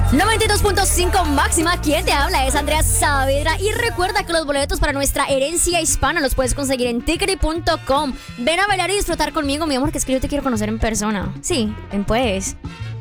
92.5 máxima, quien te habla es Andrea Saavedra. Y recuerda que los boletos para nuestra herencia hispana los puedes conseguir en Tickety.com. Ven a bailar y disfrutar conmigo, mi amor, que es que yo te quiero conocer en persona. Sí, ven pues.